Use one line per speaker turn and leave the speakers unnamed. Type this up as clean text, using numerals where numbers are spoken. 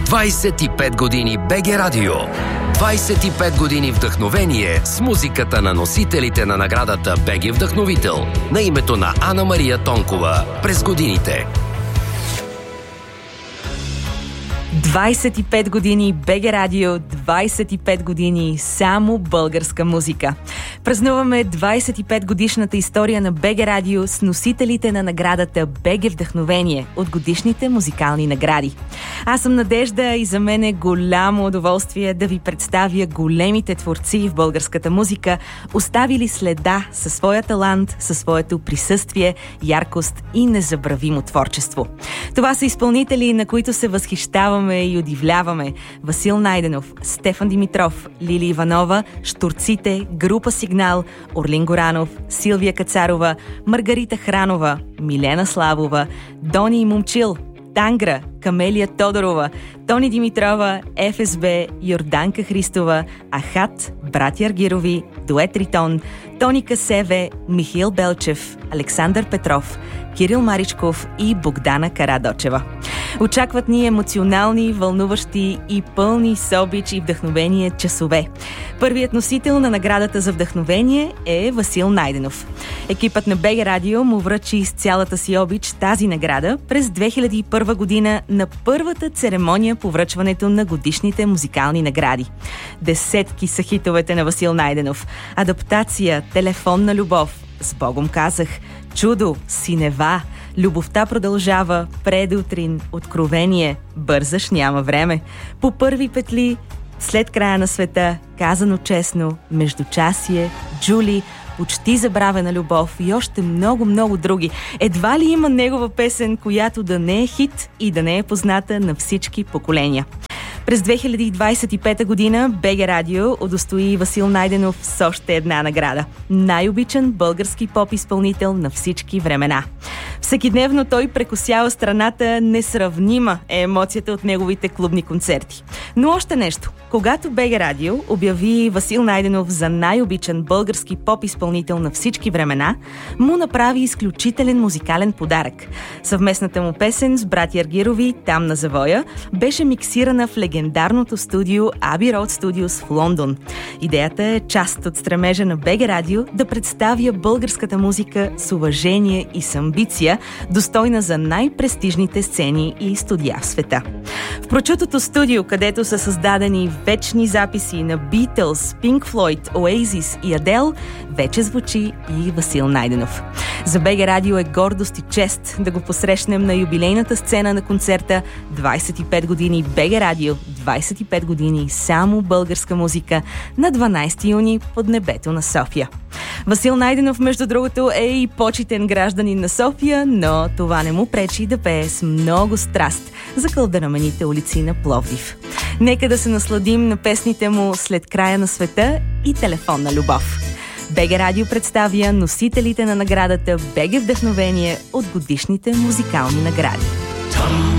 25 години БГ Радио. 25 години вдъхновение с музиката на носителите на наградата БГ Вдъхновител на името на Ана Мария Тонкова през годините.
25 години БГ Радио, 25 години само българска музика. Празнуваме 25 годишната история на БГ Радио с носителите на наградата БГ Вдъхновение от годишните музикални награди. Аз съм Надежда и за мен е голямо удоволствие да ви представя големите творци в българската музика, оставили следа със своя талант, със своето присъствие, яркост и незабравимо творчество. Това са изпълнители, на които се възхищаваме и удивляваме: Васил Найденов, Стефан Димитров, Лили Иванова, Щурците, група Сигнал, Орлин Горанов, Силвия Кацарова, Маргарита Хранова, Милена Славова, Дони и Момчил, Тангра, Камелия Тодорова, Тони Димитрова, ФСБ, Йорданка Христова, Ахат, братя Аргирови, Дует Ритон, Тони Касеве, Михаил Белчев, Александър Петров, Кирил Маричков и Богдана Карадочева. Очакват ни емоционални, вълнуващи и пълни с обич и вдъхновение часове. Първият носител на наградата за вдъхновение е Васил Найденов. Екипът на БГ Радио му връчи с цялата си обич тази награда през 2001 година на първата церемония по връчването на годишните музикални награди. Десетки са хитовете на Васил Найденов: Адаптация, Телефонна любов, С Богом казах, Чудо, Синева, Любовта продължава, Предутрин, Откровение, Бързаш, няма време, По първи петли, След края на света, Казано честно, Междучасие, Джули, Почти забравена любов и още много други. Едва ли има негова песен, която да не е хит и да не е позната на всички поколения. През 2025 година БГ Радио удостои Васил Найденов с още една награда – най-обичан български поп-изпълнител на всички времена. Всекидневно той прекосява страната, несравнима е емоцията от неговите клубни концерти. Но още нещо. Когато БГ Радио обяви Васил Найденов за най-обичан български поп-изпълнител на всички времена, му направи изключителен музикален подарък. Съвместната му песен с братя Аргирови «Там на завоя» беше миксирана в легендарното студио Abbey Road Studios в Лондон. Идеята е част от стремежа на БГ Радио да представя българската музика с уважение и с амбиция, достойна за най-престижните сцени и студия в света. В прочутото студио, където са създадени вечни записи на Beatles, Pink Floyd, Oasis и Адел, вече звучи и Васил Найденов. За БГ Радио е гордост и чест да го посрещнем на юбилейната сцена на концерта 25 години БГ Радио, 25 години само българска музика на 12 юни под небето на София. Васил Найденов, между другото, е и почитен гражданин на София, но това не му пречи да пее с много страст за кълдърмените улици на Пловдив. Нека да се насладим на песните му «След края на света» и «Телефонна любов». БГ Радио представя носителите на наградата БГ Вдъхновение от годишните музикални награди.